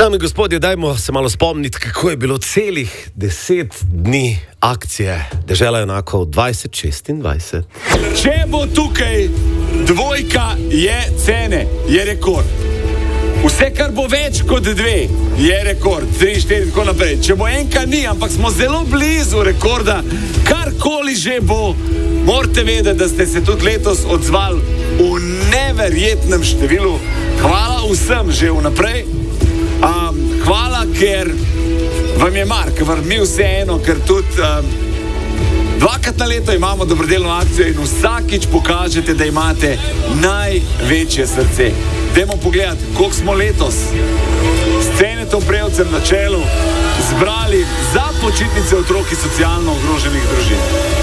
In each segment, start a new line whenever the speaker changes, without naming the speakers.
Dame in gospodje, dajmo se malo spomniti, kako je bilo celih 10 dni akcije Dežela junakov 2026.
Če bo tukaj dvojka, je cene, je rekord. Vse, kar bo več kot 2, je rekord. 3, 4, tako naprej. Če bo enka, ni, ampak smo zelo blizu rekorda. Karkoli že bo, morate vedeti, da ste se tudi letos odzvali v neverjetnem številu. Hvala vsem že vnaprej. Hvala, ker vam je mar, ker vam mi vseeno, ker tudi dvakrat na leto imamo dobrodelno akcijo in vsakič pokažete, da imate največje srce. Dajmo pogledati, koliko smo letos s Cenetom Prevcem na čelu zbrali za počitnice otrok iz socialno ogroženih družin.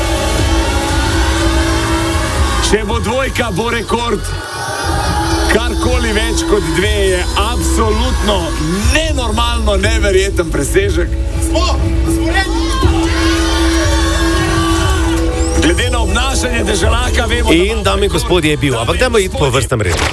Če bo dvojka, bo rekord. Karkoli več kot 2 je absolutno nenormalno, neverjeten presežek. Glede na obnašanje deželaka vemo,
in dame in gospodje, je bil, ampak dajmo iti po vrstnem redu.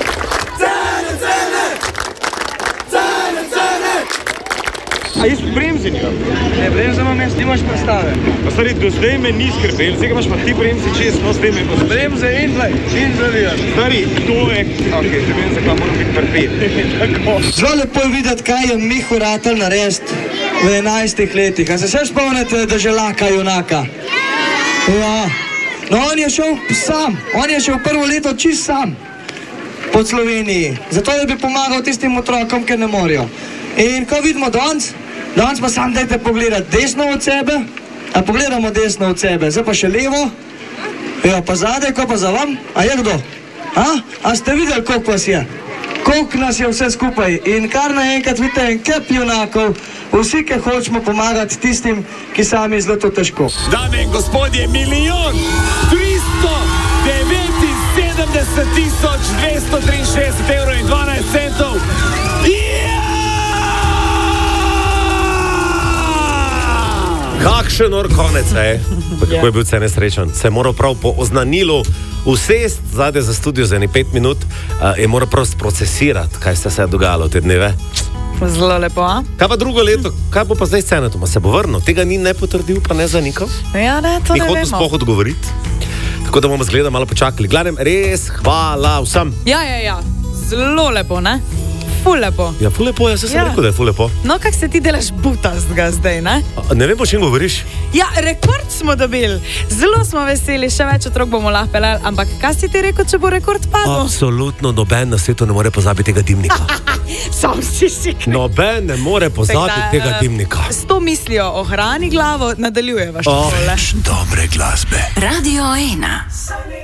A jaz bremzi nimam?
Ne, bremza imam jaz, nimaš predstave.
Pa stari, do zdaj me ni skrbel, zdaj imaš pa ti bremzi čez, no zdaj me bo...
Bremze in zavijaš.
Stari, to je... Ok, ne vem, zakaj moram biti perfekt.
Zelo lepo je videti, kaj je Mihu ratal narediti v 11 letih. A se še spomnite Deželaka junaka? Ja. No, on je šel sam. On je šel prvo leto čist sam po Sloveniji. Zato, da bi pomagal tistim otrokom, ki ne morejo. In ko vidimo danes pa sam dajte pogledati desno od sebe, a pogledamo desno od sebe, zdaj pa še levo, ja, pa zadaj, ko pa za vam, a je kdo? A ste videli, koliko vas je? Koliko nas je vse skupaj? In kar naenkrat vidite en kup junakov, vsi, ki hočemo pomagati tistim, ki sami zelo to težko.
Dame in gospodje, 1.377.263 evrov in 12 centov.
Kakšen konec je, kako je bil Cene srečen. Se je moral prav po oznanilu usest zadaj za studio za 5 minut in moral prav procesirati, kaj se je dogajalo te dneve.
Zelo lepo, a?
Kaj pa drugo leto, kaj bo pa zdaj s Cenetom? Se bo vrnil? Tega ni ne potrdil, pa ne zanikal?
Ja, ne, to ne vemo.
Ni hotel sploh odgovoriti. Tako da bomo zgleda malo počakali. Gledam, res hvala vsem.
Ja, zelo lepo, ne? Ful lepo.
Ja, ful lepo, jaz sem rekel, da je ful lepo.
No, kak se ti delaš butastga zdaj, ne?
Ne vem, o čem govoriš.
Ja, rekord smo dobili. Zelo smo veseli, še več otrok bomo lahko pelali, ampak kaj si ti rekel, če bo rekord padel?
Absolutno, noben na svetu ne more pozabiti tega dimnika.
Sam si sikri.
Noben ne more pozabiti tega dimnika.
S to mislijo ohrani glavo, nadaljujeva še tole.
Dobre glasbe.
Radio 1.